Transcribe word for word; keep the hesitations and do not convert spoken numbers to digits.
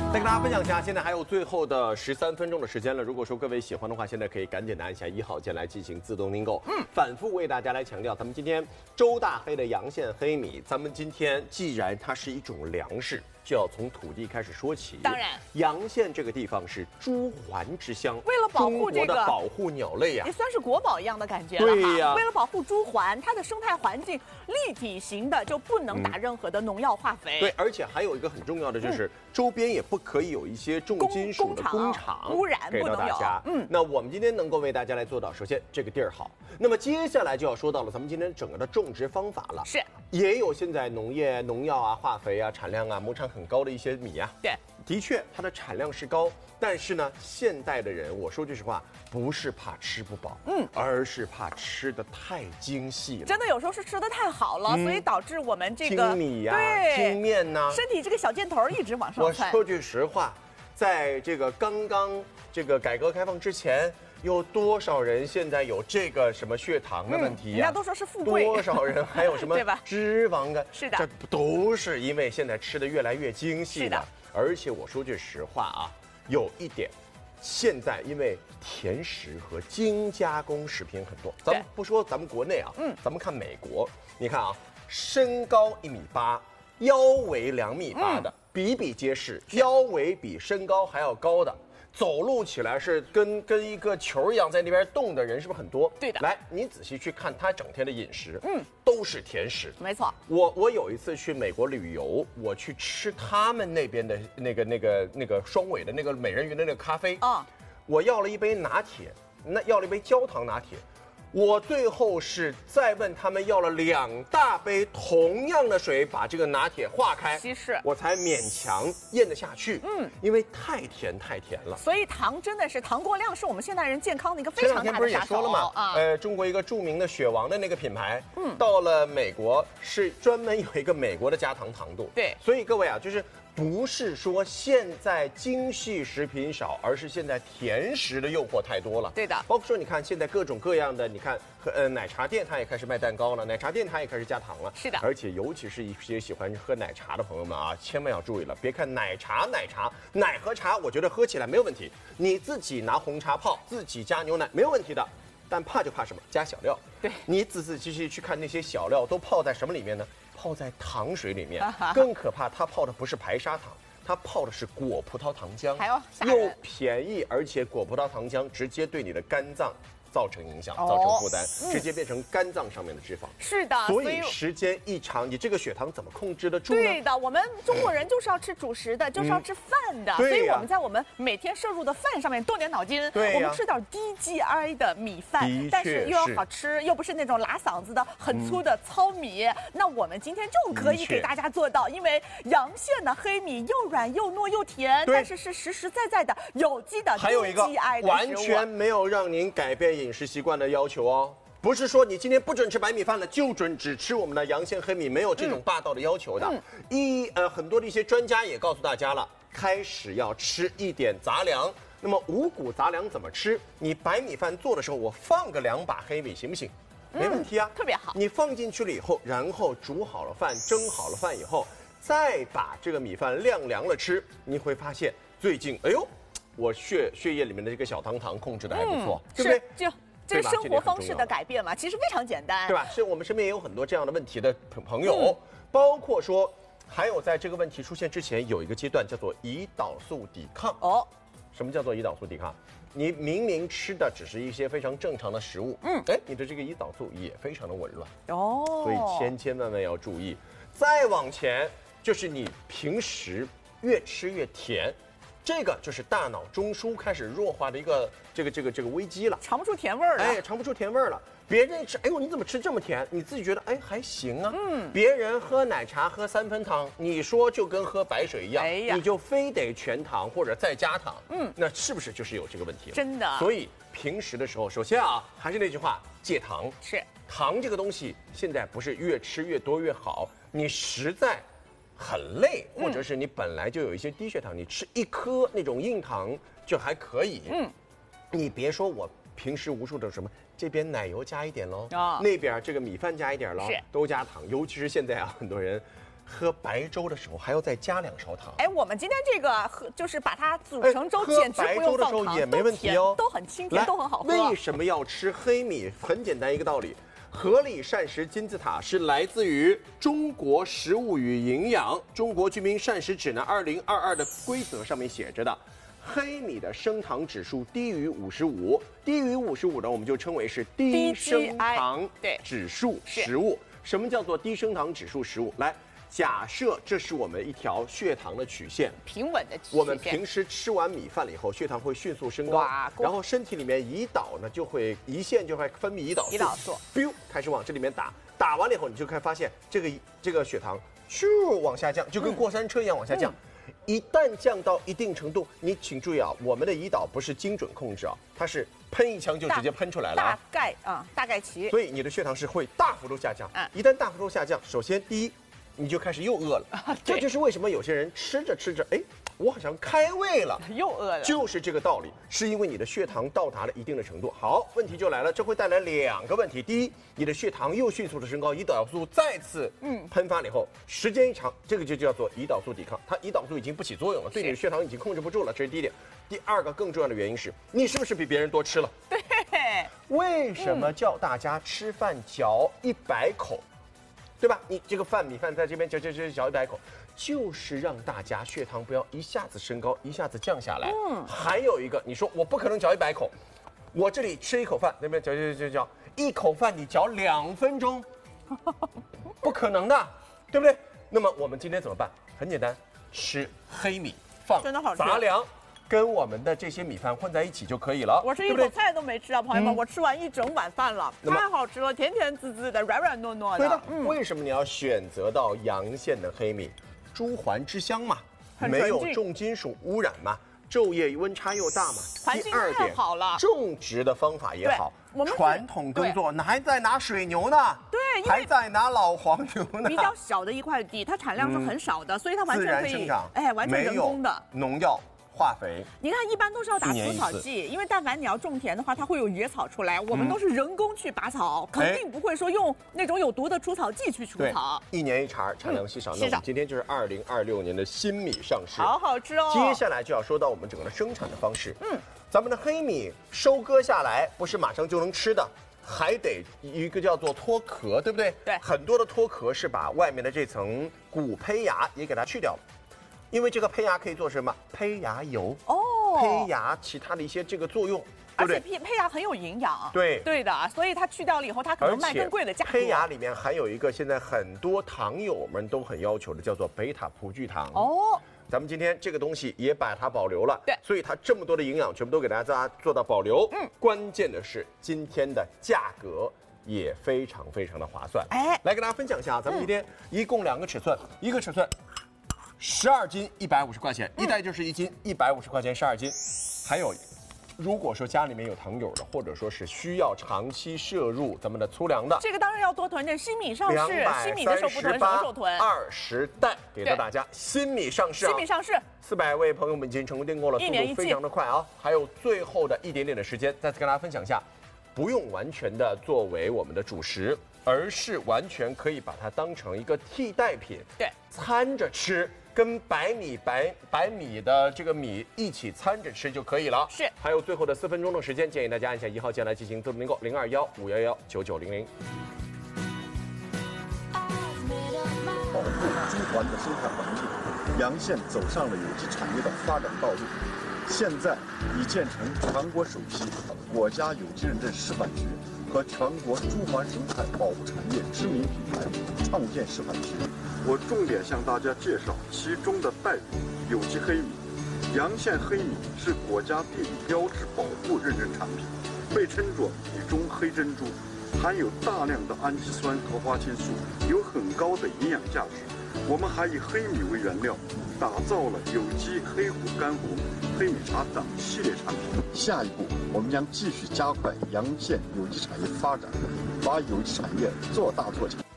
再跟大家分享一下，现在还有最后的十三分钟的时间了。如果说各位喜欢的话，现在可以赶紧的按下一号键来进行自动订购。嗯，反复为大家来强调，咱们今天周大黑的阳线黑米，咱们今天既然它是一种粮食，就要从土地开始说起。 当然， 阳县这个地方是朱鹮之乡， 为了保护这个中国的保护鸟类呀、啊， 也算是国宝一样的感觉了哈。 对呀， 为了保护朱鹮，它的生态环境立体型的就不能打任何的农药化肥。 嗯、对，而且还有一个很重要的就是，嗯、周边也不可以有一些重金属的工厂污染给到大家。嗯，那我们今天能够为大家来做到，首先这个地儿好，那么接下来就要说到了咱们今天整个的种植方法了。 是， 也有现在农业农药啊、化肥啊、产量啊、亩产很高的一些米啊。 对， 的确它的产量是高，但是呢，现代的人，我说句实话，不是怕吃不饱，嗯，而是怕吃的太精细了。 真的有时候是吃的太好了，嗯、所以导致我们这个精米呀、 对精面呐、啊， 身体这个小箭头一直往上窜。 我说句实话，在这个刚刚这个改革开放之前，有多少人现在有这个什么血糖的问题呀、啊嗯？ 人家都说是富贵。 多少人还有什么脂肪的？ 是的， 这都是因为现在吃的越来越精细了。 是的， 而且我说句实话啊，有一点。现在因为甜食和精加工食品很多，咱们不说咱们国内啊，嗯，咱们看美国，你看啊，身高一米八，腰围两米八的、嗯、比比皆是，腰围比身高还要高的，走路起来是跟跟一个球一样在那边动的人是不是很多？ 对的。 来，你仔细去看他整天的饮食，嗯，都是甜食。 没错。 我我有一次去美国旅游，我去吃他们那边的那个那个那个双尾的那个美人鱼的那个咖啡啊，我要了一杯拿铁，那要了一杯焦糖拿铁。我最后是再问他们要了两大杯同样的水，把这个拿铁化开， 稀释， 我才勉强咽得下去。嗯，因为太甜太甜了。 所以糖真的是糖过量，是我们现代人健康的一个非常大的杀手。 前两天不是也说了吗？啊，呃，中国一个著名的雪王的那个品牌，嗯，到了美国是专门有一个美国的加糖糖度。 对， 所以各位啊，就是不是说现在精细食品少，而是现在甜食的诱惑太多了。 对的， 包括说你看现在各种各样的，你看呃奶茶店它也开始卖蛋糕了，奶茶店它也开始加糖了。 是的， 而且尤其是一些喜欢喝奶茶的朋友们啊，千万要注意了，别看奶茶奶茶奶和茶，我觉得喝起来没有问题，你自己拿红茶泡，自己加牛奶没有问题的。但怕就怕什么？加小料。 对， 你仔仔细细去看那些小料都泡在什么里面呢？泡在糖水里面。更可怕，它泡的不是白砂糖，它泡的是果葡萄糖浆， 还要又便宜，而且果葡萄糖浆直接对你的肝脏造成影响，造成负担，哦、直接变成肝脏上面的脂肪。 是的， 所以时间一长，你这个血糖怎么控制得住呢？ 对的，我们中国人就是要吃主食的，嗯、就是要吃饭的，所以我们在我们每天摄入的饭上面动点脑筋。 对， 我们吃点低 G I 的米饭，但是又要好吃，又不是那种拉嗓子的很粗的糙米。嗯、那我们今天就可以给大家做到，因为阳县的黑米又软又糯又甜，但是是实实在在的有机的低 G I 的食物。 还有一个完全没有让您改变饮食习惯的要求哦，不是说你今天不准吃白米饭了，就准只吃我们的阳县黑米，没有这种霸道的要求的。嗯、一呃，很多的一些专家也告诉大家了，开始要吃一点杂粮。那么五谷杂粮怎么吃？你白米饭做的时候，我放个两把黑米行不行？没问题啊， 嗯、特别好。 你放进去了以后，然后煮好了饭，蒸好了饭以后，再把这个米饭晾凉了吃，你会发现最近，哎呦。我血血液里面的这个小糖糖控制的还不错， 嗯、 对不对？ 就这是生活方式的改变嘛，其实非常简单， 对吧？是我们身边也有很多这样的问题的朋友，嗯、包括说，还有在这个问题出现之前，有一个阶段叫做胰岛素抵抗。哦，什么叫做胰岛素抵抗？你明明吃的只是一些非常正常的食物，嗯，哎，你的这个胰岛素也非常的紊乱哦，所以千千万万要注意。再往前就是你平时越吃越甜。这个就是大脑中枢开始弱化的一个这个这个这个危机了， 尝不出甜味儿了， 哎，尝不出甜味儿了。别人吃，哎呦，你怎么吃这么甜？你自己觉得，哎，还行啊。嗯，别人喝奶茶喝三分糖，你说就跟喝白水一样，哎呀，你就非得全糖或者再加糖，嗯，那是不是就是有这个问题了？ 真的。 所以平时的时候，首先啊，还是那句话，戒糖。 是糖这个东西，现在不是越吃越多越好，你实在。很累，或者是你本来就有一些低血糖，你吃一颗那种硬糖就还可以。嗯，你别说我平时无数的什么，这边奶油加一点喽，啊，那边这个米饭加一点喽，都加糖。尤其是现在啊，很多人喝白粥的时候还要再加两勺糖。 哎，我们今天这个喝就是把它煮成粥，简直不用放糖， 喝白粥的时候也没问题哦， 都很清甜，都很好喝。 为什么要吃黑米？很简单一个道理。合理膳食金字塔是来自于《中国食物与营养中国居民膳食指南二零二二》的规则上面写着的。黑米的升糖指数低于五十五，低于五十五呢，我们就称为是低升糖指数食物。什么叫做低升糖指数食物？来，假设这是我们一条血糖的曲线， 平稳的曲线。我们平时吃完米饭了以后，血糖会迅速升高，然后身体里面胰岛呢就会胰腺就会分泌胰岛素， 胰岛素 ，biu 开始往这里面打，打完了以后，你就开始发现这个这个血糖咻往下降，就跟过山车一样往下降。嗯嗯一旦降到一定程度，你请注意啊，我们的胰岛不是精准控制啊，它是喷一枪就直接喷出来了、啊， 大概啊、嗯，大概齐。 所以你的血糖是会大幅度下降。嗯，一旦大幅度下降，首先第一，你就开始又饿了，啊、这就是为什么有些人吃着吃着，哎，我好像开胃了， 又饿了， 就是这个道理，是因为你的血糖到达了一定的程度。好，问题就来了，这会带来两个问题。第一，你的血糖又迅速的升高，胰岛素再次嗯喷发了以后，时间一长，这个就叫做胰岛素抵抗，它胰岛素已经不起作用了，对你的血糖已经控制不住了，这是第一点。第二个更重要的原因是，你是不是比别人多吃了？ 对。 为什么叫大家吃饭嚼一百口？对吧？你这个饭米饭在这边嚼嚼嚼嚼一百口，就是让大家血糖不要一下子升高，一下子降下来。嗯，还有一个，你说我不可能嚼一百口，我这里吃一口饭，那边嚼嚼嚼嚼，一口饭你嚼两分钟，不可能的，对不对？那么我们今天怎么办？很简单，吃黑米，放杂粮。跟我们的这些米饭混在一起就可以了。 我是一口菜都没吃啊，朋友们，嗯、我吃完一整碗饭了，太好吃了，甜甜滋滋的，软软糯糯的。 对的、嗯。为什么你要选择到阳县的黑米？朱鹮之乡嘛，没有重金属污染嘛，昼夜温差又大嘛。 环境太好了， 种植的方法也好。我们传统耕作哪还在拿水牛呢？ 对， 还在拿老黄牛呢。 比较小的一块地，它产量是很少的，嗯、所以它完全可以， 自然生长， 哎，完全人工的， 农药。化肥， 你看一般都是要打除草剂，因为但凡你要种田的话，它会有野草出来，我们都是人工去拔草，嗯、肯定不会说用那种有毒的除草剂去除草。 一年一茬，产量稀少。嗯、那我们今天就是二零二六年的新米上市， 好好吃哦。 接下来就要说到我们整个的生产的方式。嗯，咱们的黑米收割下来不是马上就能吃的，还得一个叫做脱壳，对不对？ 对， 很多的脱壳是把外面的这层骨胚芽也给它去掉了。因为这个胚芽可以做什么？胚芽油哦，胚芽其他的一些这个作用， 而且胚胚芽很有营养， 对对的，所以它去掉了以后，它可能卖更贵的价格。 胚芽里面含有一个现在很多糖友们都很要求的，叫做贝塔葡聚糖哦。咱们今天这个东西也把它保留了， 对， 所以它这么多的营养全部都给大家做到保留。嗯，关键的是今天的价格也非常非常的划算。哎，来跟大家分享一下，咱们今天一共两个尺寸，一个尺寸。十二斤一百五十块钱，一袋就是一斤一百五十块钱，十二斤。还有，如果说家里面有糖友的，或者说是需要长期摄入咱们的粗粮的， 这个当然要多囤点。新米上市，新米的时候不囤，什么时候囤？ 二十袋给到大家，新米上市、啊， 新米上市， 四百位朋友们已经成功订购了，速度非常的快啊！还有最后的一点点的时间，再次跟大家分享一下，不用完全的作为我们的主食。而是完全可以把它当成一个替代品， 对， 掺着吃，跟白米白白米的这个米一起掺着吃就可以了。 是， 还有最后的四分钟的时间，建议大家按下一号键来进行自动订购，零二幺五幺幺九九零零。 保护朱鹮的生态环境，阳县走上了有机产业的发展道路。现在已建成全国首批国家有机认证示范区和全国朱鹮生态保护产业知名品牌创建示范区。我重点向大家介绍其中的代表有机黑米。阳县黑米是国家地理标志保护认证产品，被称作米中黑珍珠，含有大量的氨基酸和花青素，有很高的营养价值。我们还以黑米为原料，打造了有机黑虎干红、黑米茶等系列产品。下一步，我们将继续加快阳县有机产业发展，把有机产业做大做强。